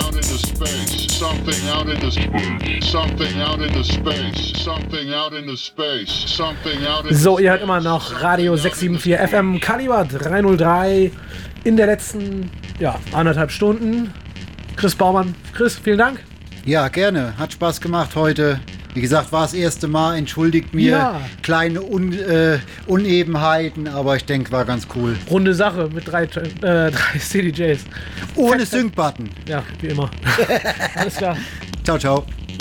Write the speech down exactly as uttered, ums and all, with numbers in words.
out into space, something out into space, something out into space, something out into space, something out into space. So, ihr hört immer noch Radio sechs sieben vier F M Kaliber drei null drei in der letzten, ja, anderthalb Stunden. Chris Baumann. Chris, vielen Dank. Ja, gerne. Hat Spaß gemacht heute. Wie gesagt, war das erste Mal. Entschuldigt mir Ja. kleine Un, äh, Unebenheiten, aber ich denke, war ganz cool. Runde Sache mit drei, äh, drei C D Js. Ohne Sync-Button. Ja, wie immer. Alles klar. Ciao, ciao.